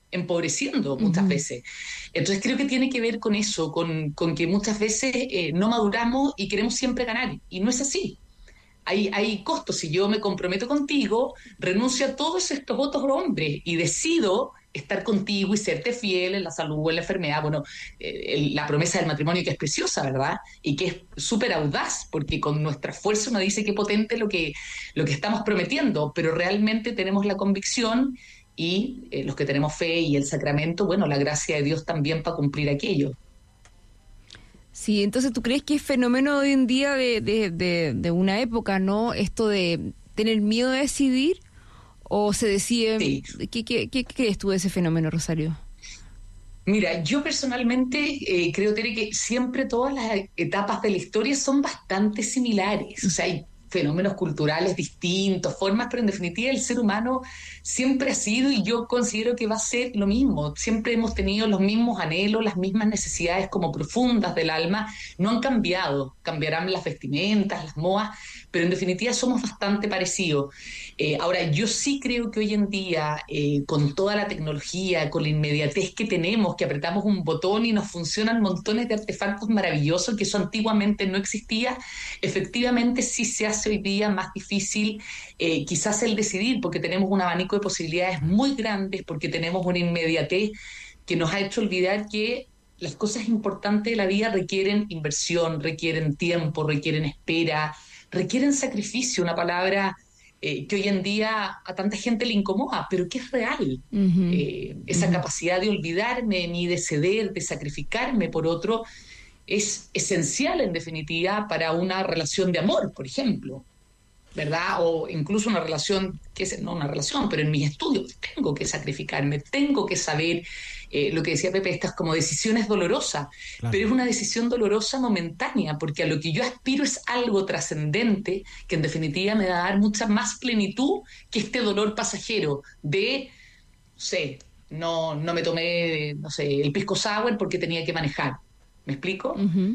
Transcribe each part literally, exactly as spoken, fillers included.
empobreciendo muchas uh-huh. veces. Entonces creo que tiene que ver con eso, con, con que muchas veces eh, no maduramos y queremos siempre ganar, y no es así. Hay, hay costos. Si yo me comprometo contigo, renuncio a todos estos otros hombres y decido estar contigo y serte fiel en la salud o en la enfermedad. Bueno, eh, el, la promesa del matrimonio, que es preciosa, ¿verdad? Y que es súper audaz, porque con nuestra fuerza uno dice qué potente lo que, lo que estamos prometiendo, pero realmente tenemos la convicción y eh, los que tenemos fe y el sacramento, bueno, la gracia de Dios también para cumplir aquello. Sí, entonces tú crees que es fenómeno hoy en día de, de, de, de una época, ¿no? Esto de tener miedo de decidir, o se decide... Sí. ¿Qué, qué, qué, ¿Qué crees tú de ese fenómeno, Rosario? Mira, yo personalmente eh, creo, Tere, que siempre todas las etapas de la historia son bastante similares. O sea, hay fenómenos culturales distintos, formas, pero en definitiva el ser humano siempre ha sido, y yo considero que va a ser lo mismo. Siempre hemos tenido los mismos anhelos, las mismas necesidades como profundas del alma. No han cambiado, cambiarán las vestimentas, las modas, pero en definitiva somos bastante parecidos. Eh, ahora, yo sí creo que hoy en día, eh, con toda la tecnología, con la inmediatez que tenemos, que apretamos un botón y nos funcionan montones de artefactos maravillosos, que eso antiguamente no existía, efectivamente sí se hace hoy día más difícil eh, quizás el decidir, porque tenemos un abanico de posibilidades muy grandes, porque tenemos una inmediatez que nos ha hecho olvidar que las cosas importantes de la vida requieren inversión, requieren tiempo, requieren espera, requieren sacrificio, una palabra eh, que hoy en día a tanta gente le incomoda, pero que es real. Uh-huh. Eh, esa uh-huh. capacidad de olvidarme ni de ceder, de sacrificarme por otro, es esencial en definitiva para una relación de amor, por ejemplo, ¿verdad? O incluso una relación, que es, no una relación, pero en mis estudios tengo que sacrificarme, tengo que saber, eh, lo que decía Pepe, estas como decisiones dolorosas, claro. Pero es una decisión dolorosa momentánea, porque a lo que yo aspiro es algo trascendente, que en definitiva me va a dar mucha más plenitud que este dolor pasajero de, no sé, no, no me tomé, no sé, el pisco sour porque tenía que manejar. ¿Me explico? Uh-huh.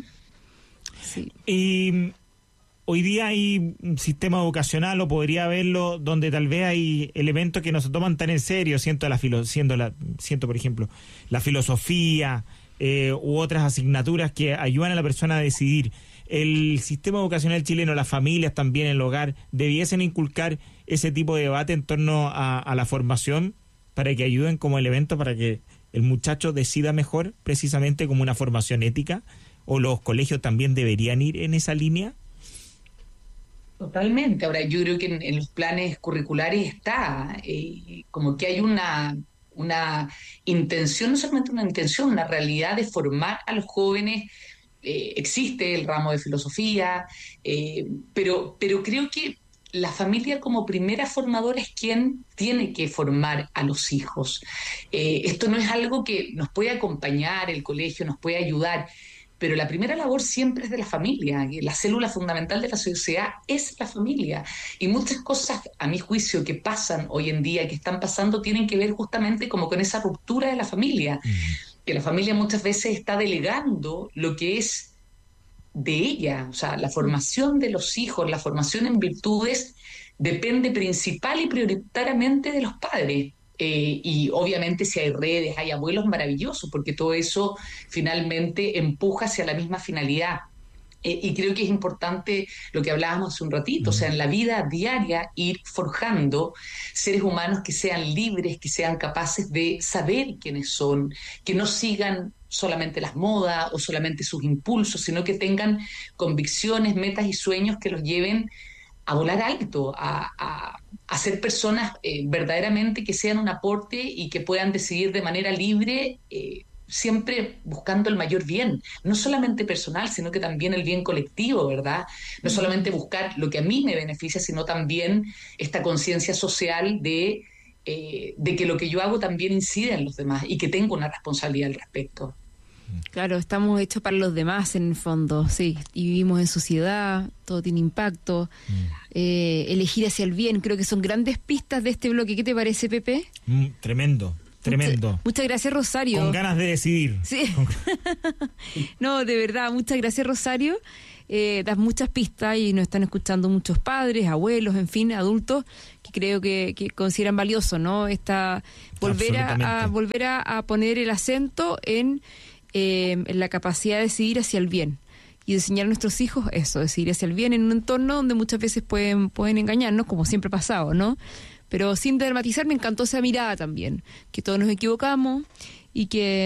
Sí. Y hoy día hay un sistema educacional, o podría haberlo, donde tal vez hay elementos que no se toman tan en serio, siento, la filo, siendo la, siento por ejemplo, la filosofía eh, u otras asignaturas que ayudan a la persona a decidir. El sistema educacional chileno, las familias también, el hogar, debiesen inculcar ese tipo de debate en torno a, a la formación, para que ayuden como elemento para que el muchacho decida mejor, precisamente como una formación ética, o los colegios también deberían ir en esa línea. Totalmente. Ahora, yo creo que en, en los planes curriculares está, eh, como que hay una, una intención, no solamente una intención, una realidad de formar a los jóvenes. Eh, existe el ramo de filosofía, eh, pero, pero creo que la familia como primera formadora es quien tiene que formar a los hijos. Eh, esto no es algo que nos puede acompañar, el colegio nos puede ayudar, pero la primera labor siempre es de la familia. La célula fundamental de la sociedad es la familia. Y muchas cosas, a mi juicio, que pasan hoy en día, que están pasando, tienen que ver justamente como con esa ruptura de la familia. Mm. Que la familia muchas veces está delegando lo que es de ella. O sea, la formación de los hijos, la formación en virtudes, depende principal y prioritariamente de los padres. Eh, y obviamente si hay redes, hay abuelos, maravillosos, porque todo eso finalmente empuja hacia la misma finalidad. Eh, y creo que es importante lo que hablábamos hace un ratito, o sea, en la vida diaria ir forjando seres humanos que sean libres, que sean capaces de saber quiénes son, que no sigan solamente las modas o solamente sus impulsos, sino que tengan convicciones, metas y sueños que los lleven a volar alto, a, a, a ser personas eh, verdaderamente que sean un aporte y que puedan decidir de manera libre, eh, siempre buscando el mayor bien, no solamente personal, sino que también el bien colectivo, ¿verdad? No solamente buscar lo que a mí me beneficia, sino también esta conciencia social de, eh, de que lo que yo hago también incide en los demás y que tengo una responsabilidad al respecto. Claro, estamos hechos para los demás en el fondo, sí, y vivimos en sociedad, todo tiene impacto. Mm. Eh, elegir hacia el bien, creo que son grandes pistas de este bloque. ¿Qué te parece, Pepe? Mm, tremendo, Tremendo. Mucha, muchas gracias, Rosario. Con ganas de decidir. Sí. No, de verdad, muchas gracias, Rosario. Eh, das muchas pistas y nos están escuchando muchos padres, abuelos, en fin, adultos que creo que, que consideran valioso, ¿no? Esta volver a, a volver a, a poner el acento en, eh, en la capacidad de decidir hacia el bien y de enseñar a nuestros hijos eso, decidir hacia el bien en un entorno donde muchas veces pueden pueden engañarnos, como siempre ha pasado, ¿no? Pero sin dramatizar, me encantó esa mirada también, que todos nos equivocamos y que